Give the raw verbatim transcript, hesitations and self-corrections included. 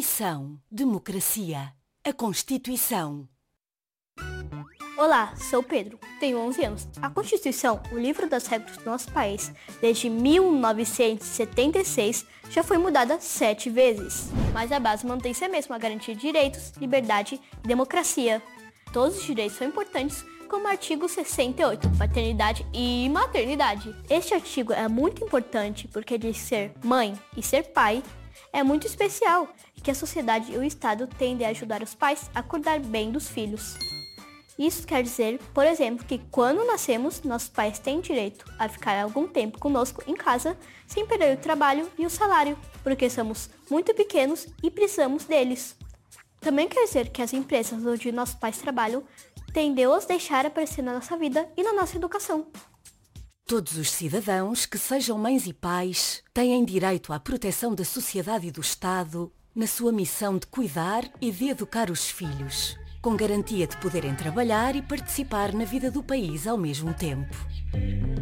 Missão Democracia. A Constituição. Olá, sou Pedro, tenho onze anos. A Constituição, o livro das regras do nosso país, desde mil novecentos e setenta e seis, já foi mudada sete vezes. Mas a base mantém-se a mesma, a garantir direitos, liberdade e democracia. Todos os direitos são importantes, como o artigo sessenta e oito, paternidade e maternidade. Este artigo é muito importante porque diz que ser mãe e ser pai é muito especial e que a sociedade e o Estado tendem a ajudar os pais a cuidar bem dos filhos. Isso quer dizer, por exemplo, que quando nascemos, nossos pais têm direito a ficar algum tempo conosco em casa, sem perder o trabalho e o salário, porque somos muito pequenos e precisamos deles. Também quer dizer que as empresas onde nossos pais trabalham tendem a os deixar aparecer na nossa vida e na nossa educação. Todos os cidadãos, que sejam mães e pais, têm direito à proteção da sociedade e do Estado na sua missão de cuidar e de educar os filhos, com garantia de poderem trabalhar e participar na vida do país ao mesmo tempo.